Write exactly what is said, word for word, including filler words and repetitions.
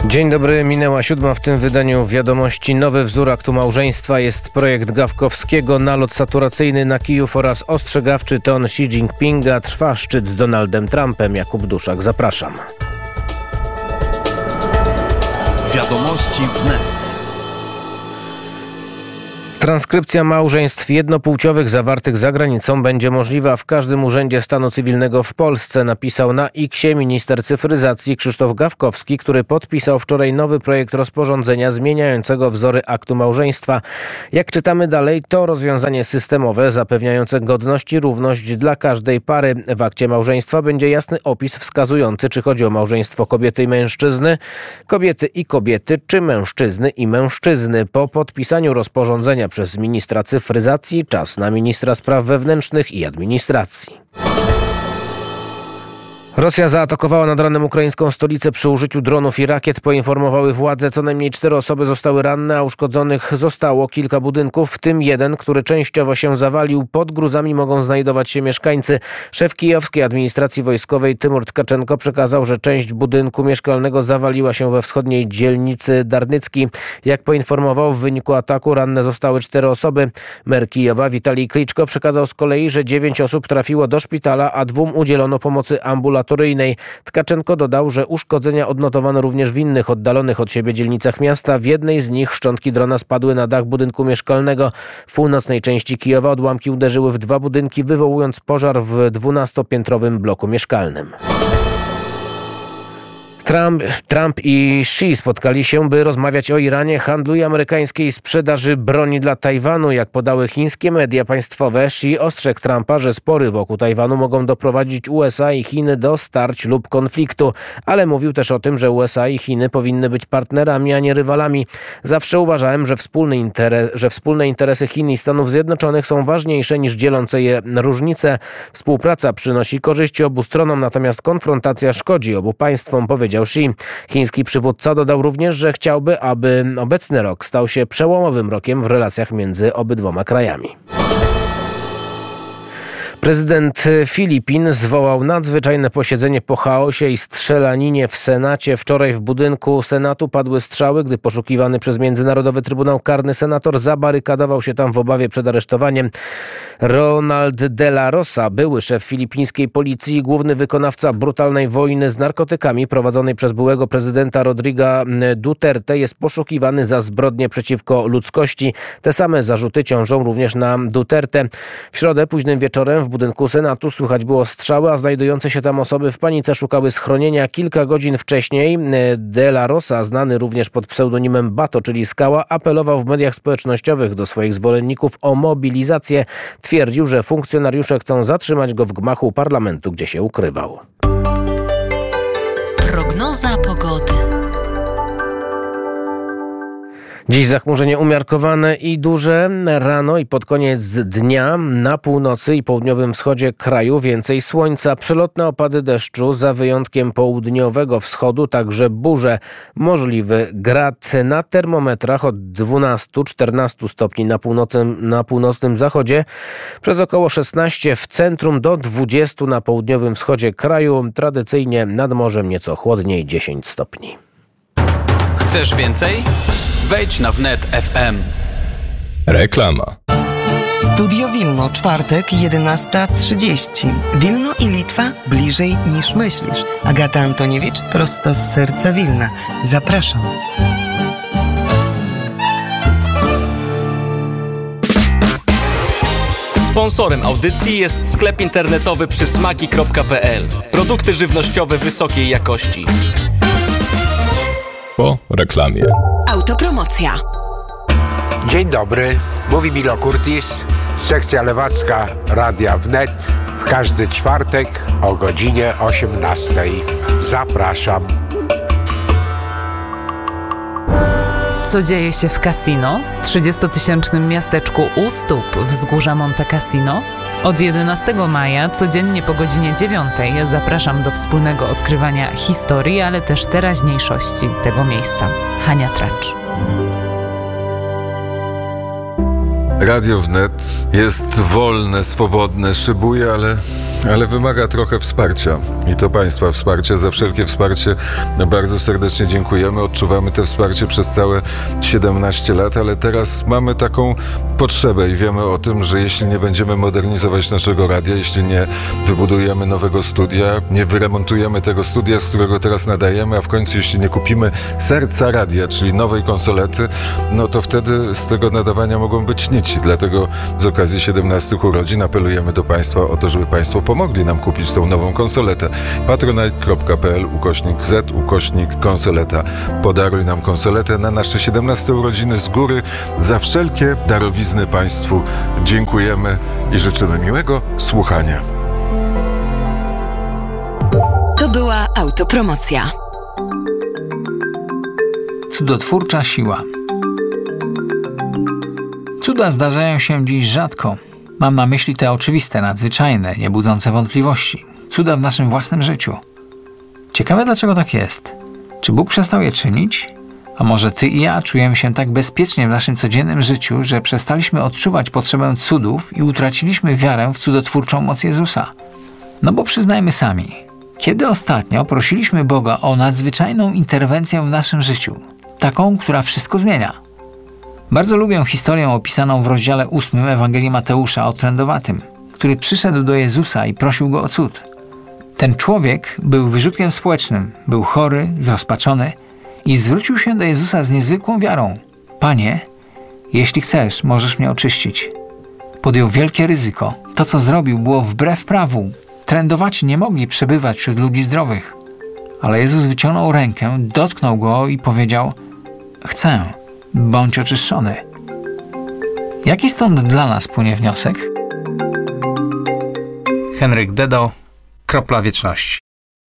Dzień dobry, minęła siódma. W tym wydaniu wiadomości. Nowy wzór aktu małżeństwa jest projekt Gawkowskiego, nalot saturacyjny na Kijów oraz ostrzegawczy ton Xi Jinpinga. Trwa szczyt z Donaldem Trumpem. Jakub Duszak, zapraszam. Wiadomości wnet. Transkrypcja małżeństw jednopłciowych zawartych za granicą będzie możliwa w każdym urzędzie stanu cywilnego w Polsce, napisał na X-ie minister cyfryzacji Krzysztof Gawkowski, który podpisał wczoraj nowy projekt rozporządzenia zmieniającego wzory aktu małżeństwa. Jak czytamy dalej, to rozwiązanie systemowe zapewniające godność i równość dla każdej pary. W akcie małżeństwa będzie jasny opis wskazujący, czy chodzi o małżeństwo kobiety i mężczyzny, kobiety i kobiety, czy mężczyzny i mężczyzny. Po podpisaniu rozporządzenia przez ministra cyfryzacji czas na ministra spraw wewnętrznych i administracji. Rosja zaatakowała nad ranem ukraińską stolicę przy użyciu dronów i rakiet, poinformowały władze. Co najmniej cztery osoby zostały ranne, a uszkodzonych zostało kilka budynków, w tym jeden, który częściowo się zawalił. Pod gruzami mogą znajdować się mieszkańcy. Szef kijowskiej administracji wojskowej Tymur Tkaczenko przekazał, że część budynku mieszkalnego zawaliła się we wschodniej dzielnicy Darnycki. Jak poinformował, w wyniku ataku ranne zostały cztery osoby. Mer Kijowa Witalij Kliczko przekazał z kolei, że dziewięć osób trafiło do szpitala, a dwóm udzielono pomocy ambulatoryjnej. Tkaczenko dodał, że uszkodzenia odnotowano również w innych oddalonych od siebie dzielnicach miasta. W jednej z nich szczątki drona spadły na dach budynku mieszkalnego. W północnej części Kijowa odłamki uderzyły w dwa budynki, wywołując pożar w dwunastopiętrowym bloku mieszkalnym. Trump, Trump i Xi spotkali się, by rozmawiać o Iranie, handlu i amerykańskiej sprzedaży broni dla Tajwanu. Jak podały chińskie media państwowe, Xi ostrzegł Trumpa, że spory wokół Tajwanu mogą doprowadzić U S A i Chiny do starć lub konfliktu, ale mówił też o tym, że U S A i Chiny powinny być partnerami, a nie rywalami. Zawsze uważałem, że, wspólny interes, że wspólne interesy Chin i Stanów Zjednoczonych są ważniejsze niż dzielące je różnice. Współpraca przynosi korzyści obu stronom, natomiast konfrontacja szkodzi obu państwom, powiedział Xi. Chiński przywódca dodał również, że chciałby, aby obecny rok stał się przełomowym rokiem w relacjach między obydwoma krajami. Prezydent Filipin zwołał nadzwyczajne posiedzenie po chaosie i strzelaninie w Senacie. Wczoraj w budynku Senatu padły strzały, gdy poszukiwany przez Międzynarodowy Trybunał Karny senator zabarykadował się tam w obawie przed aresztowaniem. Ronald de la Rosa, były szef filipińskiej policji i główny wykonawca brutalnej wojny z narkotykami prowadzonej przez byłego prezydenta Rodriga Duterte, jest poszukiwany za zbrodnie przeciwko ludzkości. Te same zarzuty ciążą również na Duterte. W środę późnym wieczorem w budynku Senatu słychać było strzały, a znajdujące się tam osoby w panice szukały schronienia. Kilka godzin wcześniej de la Rosa, znany również pod pseudonimem Bato, czyli Skała, apelował w mediach społecznościowych do swoich zwolenników o mobilizację. Twierdził, że funkcjonariusze chcą zatrzymać go w gmachu parlamentu, gdzie się ukrywał. Prognoza pogody. Dziś zachmurzenie umiarkowane i duże. Rano i pod koniec dnia na północy i południowym wschodzie kraju więcej słońca. Przelotne opady deszczu, za wyjątkiem południowego wschodu, także burze. Możliwy grad na termometrach od dwunastu do czternastu stopni na północnym, na północnym zachodzie. Przez około szesnaście w centrum, do dwudziestu na południowym wschodzie kraju. Tradycyjnie nad morzem nieco chłodniej, dziesięć stopni. Chcesz więcej? Wejdź na wnet kropka f m. Reklama. Studio Wilno, czwartek, jedenasta trzydzieści. Wilno i Litwa bliżej niż myślisz. Agata Antoniewicz, prosto z serca Wilna. Zapraszam. Sponsorem audycji jest sklep internetowy przysmaki kropka p l. Produkty żywnościowe wysokiej jakości. Po reklamie. Autopromocja. Dzień dobry, mówi Milo Curtis, sekcja lewacka Radia Wnet. W każdy czwartek o godzinie osiemnastej. Zapraszam. Co dzieje się w Cassino, trzydziestotysięcznym miasteczku u stóp wzgórza Monte Cassino? Od jedenastego maja codziennie po godzinie dziewiątej zapraszam do wspólnego odkrywania historii, ale też teraźniejszości tego miejsca. Hania Tracz. Radio Wnet jest wolne, swobodne, szybuje, ale, ale wymaga trochę wsparcia. I to Państwa wsparcie. Za wszelkie wsparcie bardzo serdecznie dziękujemy. Odczuwamy to wsparcie przez całe siedemnaście lat, ale teraz mamy taką potrzebę i wiemy o tym, że jeśli nie będziemy modernizować naszego radia, jeśli nie wybudujemy nowego studia, nie wyremontujemy tego studia, z którego teraz nadajemy, a w końcu jeśli nie kupimy serca radia, czyli nowej konsolety, no to wtedy z tego nadawania mogą być nici. Dlatego z okazji siedemnastych urodzin apelujemy do Państwa o to, żeby Państwo pomogli nam kupić tą nową konsoletę. patronite.pl ukośnik Z ukośnik konsoleta. Podaruj nam konsoletę na nasze siedemnaste urodziny z góry. Za wszelkie darowizny Państwu dziękujemy i życzymy miłego słuchania. To była autopromocja. Cudotwórcza siła. Cuda zdarzają się dziś rzadko. Mam na myśli te oczywiste, nadzwyczajne, niebudzące wątpliwości. Cuda w naszym własnym życiu. Ciekawe, dlaczego tak jest. Czy Bóg przestał je czynić? A może ty i ja czujemy się tak bezpiecznie w naszym codziennym życiu, że przestaliśmy odczuwać potrzebę cudów i utraciliśmy wiarę w cudotwórczą moc Jezusa? No bo przyznajmy sami, kiedy ostatnio prosiliśmy Boga o nadzwyczajną interwencję w naszym życiu? Taką, która wszystko zmienia. Bardzo lubię historię opisaną w rozdziale ósmym Ewangelii Mateusza o trędowatym, który przyszedł do Jezusa i prosił Go o cud. Ten człowiek był wyrzutkiem społecznym, był chory, zrozpaczony i zwrócił się do Jezusa z niezwykłą wiarą. Panie, jeśli chcesz, możesz mnie oczyścić. Podjął wielkie ryzyko. To, co zrobił, było wbrew prawu. Trędowaci nie mogli przebywać wśród ludzi zdrowych. Ale Jezus wyciągnął rękę, dotknął go i powiedział: chcę, bądź oczyszczony. Jaki stąd dla nas płynie wniosek? Henryk Dedo, Kropla Wieczności.